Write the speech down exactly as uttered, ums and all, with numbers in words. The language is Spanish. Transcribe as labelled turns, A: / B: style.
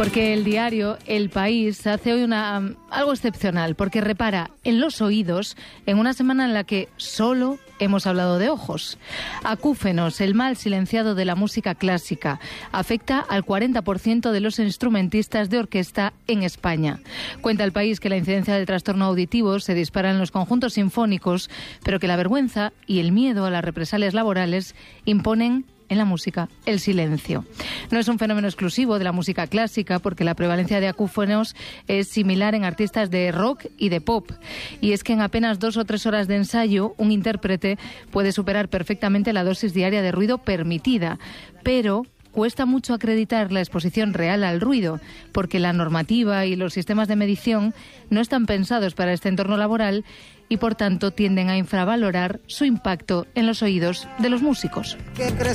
A: Porque el diario El País hace hoy una, um, algo excepcional, porque repara en los oídos en una semana en la que solo hemos hablado de ojos. Acúfenos, el mal silenciado de la música clásica, afecta al cuarenta por ciento de los instrumentistas de orquesta en España. Cuenta El País que la incidencia de trastorno auditivo se dispara en los conjuntos sinfónicos, pero que la vergüenza y el miedo a las represalias laborales imponen en la música el silencio. No es un fenómeno exclusivo de la música clásica, porque la prevalencia de acúfonos es similar en artistas de rock y de pop. Y es que en apenas dos o tres horas de ensayo, un intérprete puede superar perfectamente la dosis diaria de ruido permitida, pero cuesta mucho acreditar la exposición real al ruido, porque la normativa y los sistemas de medición no están pensados para este entorno laboral y, por tanto, tienden a infravalorar su impacto en los oídos de los músicos.